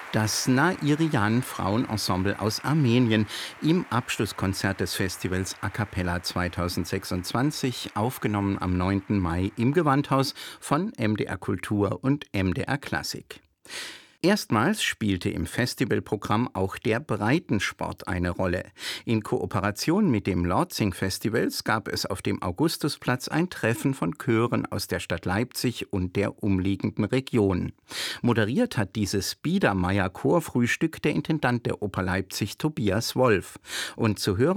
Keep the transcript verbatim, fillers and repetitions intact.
Das Na-Irian Frauenensemble aus Armenien im Abschlusskonzert des Festivals A Cappella zweitausendsechsundzwanzig, aufgenommen am neunten Mai im Gewandhaus von M D R Kultur und M D R Klassik. Erstmals spielte im Festivalprogramm auch der Breitensport eine Rolle. In Kooperation mit dem Lortzing Festivals gab es auf dem Augustusplatz ein Treffen von Chören aus der Stadt Leipzig und der umliegenden Region. Moderiert hat dieses Biedermeier Chorfrühstück der Intendant der Oper Leipzig, Tobias Wolf. Und zu hören